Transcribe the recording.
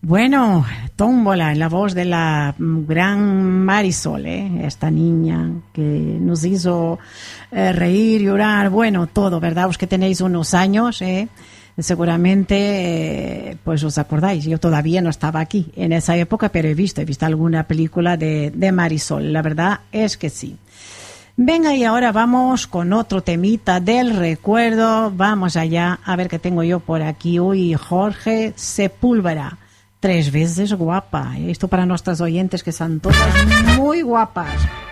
Bueno, Tómbola, en la voz de la gran Marisol, esta niña que nos hizo reír, llorar, bueno, todo, ¿verdad? Os que tenéis unos años, seguramente pues os acordáis. Yo todavía no estaba aquí en esa época, pero he visto alguna película de Marisol. La verdad es que sí. Venga, y ahora vamos con otro temita del recuerdo. Vamos allá, a ver qué tengo yo por aquí. Uy, Jorge Sepúlveda. 3 veces guapa. Esto para nuestras oyentes que son todas muy guapas.